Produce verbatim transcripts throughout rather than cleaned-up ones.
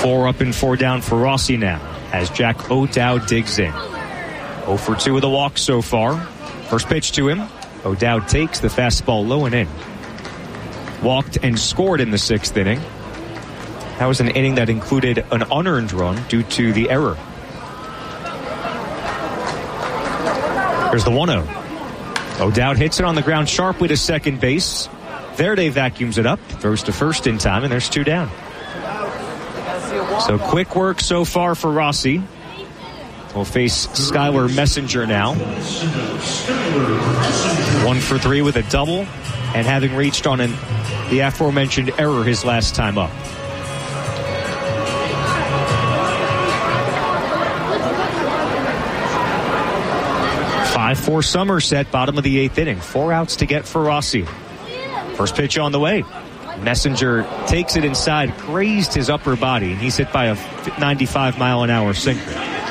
Four up and four down for Rossi now as Jack O'Dowd digs in. oh for two with a walk so far. First pitch to him. O'Dowd takes the fastball low and in. Walked and scored in the sixth inning. That was an inning that included an unearned run due to the error. There's the one oh. O'Dowd hits it on the ground sharply to second base. Verde vacuums it up, throws to first in time, and there's two down. So quick work so far for Rossi. We'll face Skylar Messenger now. One for three with a double, and having reached on an, the aforementioned error his last time up. five four Somerset, bottom of the eighth inning. Four outs to get for Rossi. First pitch on the way. Messenger takes it inside, grazed his upper body, and he's hit by a ninety-five mile an hour sinker.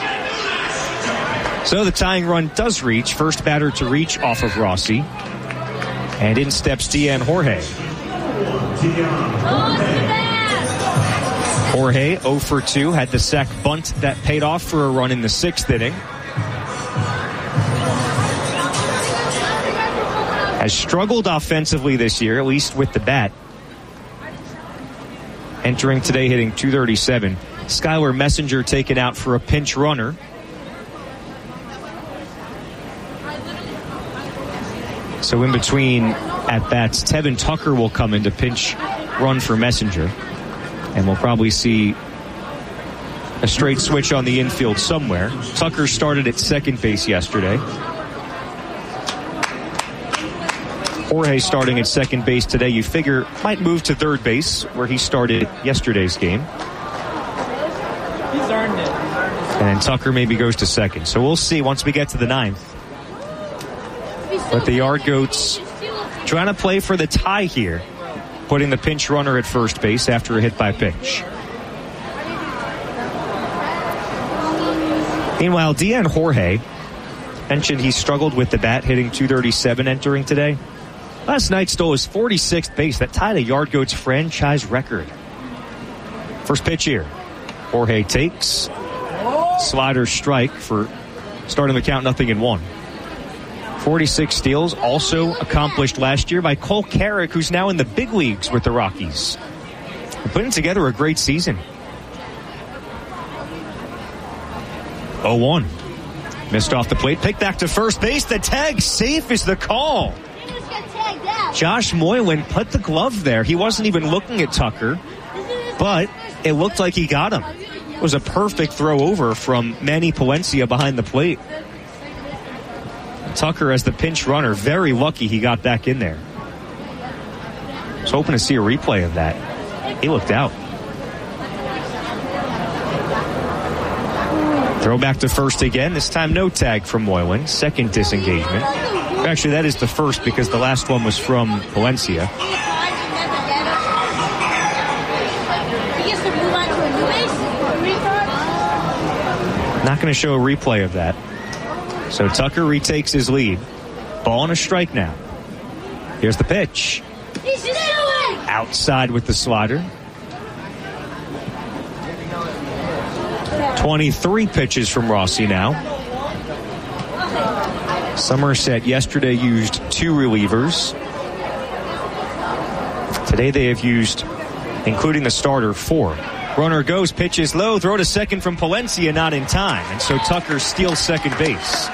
So the tying run does reach. First batter to reach off of Rossi. And in steps Dean Jorge. Jorge oh for two, had the sac bunt that paid off for a run in the sixth inning. Has struggled offensively this year, at least with the bat. Entering today hitting two thirty-seven. Skylar Messenger taken out for a pinch runner. So in between at-bats, Tevin Tucker will come in to pinch run for Messenger. And we'll probably see a straight switch on the infield somewhere. Tucker started at second base yesterday. Jorge starting at second base today, you figure might move to third base where he started yesterday's game. He's earned it. And Tucker maybe goes to second. So we'll see once we get to the ninth. But the Yard Goats trying to play for the tie here, putting the pinch runner at first base after a hit by pitch. Meanwhile, Dean Jorge mentioned he struggled with the bat, hitting two thirty-seven entering today. Last night stole his forty-sixth base. That tied a Yard Goats franchise record. First pitch here. Jorge takes. Slider strike for starting the count nothing in one. forty-six steals, also accomplished last year by Cole Carrick, who's now in the big leagues with the Rockies. Putting together a great season. oh one. Missed off the plate. Picked back to first base. The tag safe is the call. Josh Moylan put the glove there. He wasn't even looking at Tucker, but it looked like he got him. It was a perfect throw over from Manny Palencia behind the plate. Tucker as the pinch runner, very lucky he got back in there. I was hoping to see a replay of that. He looked out. Throw back to first again. This time no tag from Moylan. Second disengagement. Actually, that is the first because the last one was from Palencia. Not going to show a replay of that. So Tucker retakes his lead. Ball and a strike now. Here's the pitch. Outside with the slider. twenty-three pitches from Rossi now. Somerset yesterday used two relievers. Today they have used, including the starter, four. Runner goes, pitches low, throw to second from Palencia, not in time. And so Tucker steals second base.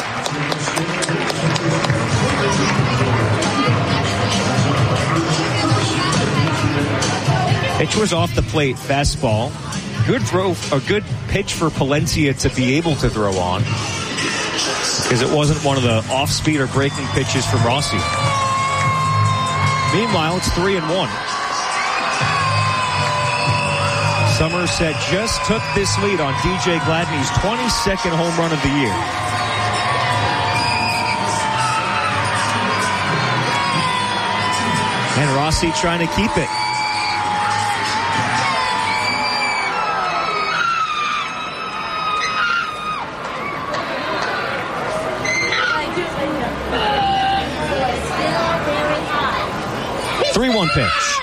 Pitch was off the plate, fastball. Good throw, a good pitch for Palencia to be able to throw on, because it wasn't one of the off-speed or breaking pitches from Rossi. Meanwhile, it's three and one. Somerset just took this lead on D J Gladney's twenty-second home run of the year. And Rossi trying to keep it.